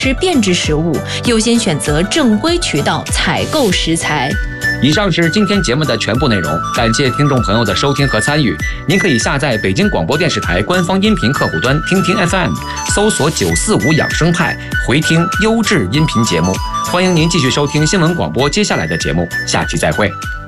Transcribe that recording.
吃变质食物，优先选择正规渠道采购食材。 以上是今天节目的全部内容，感谢听众朋友的收听和参与。您可以下载北京广播电视台官方音频客户端听听 FM， 搜索945养生派，回听优质音频节目。欢迎您继续收听新闻广播接下来的节目，下期再会。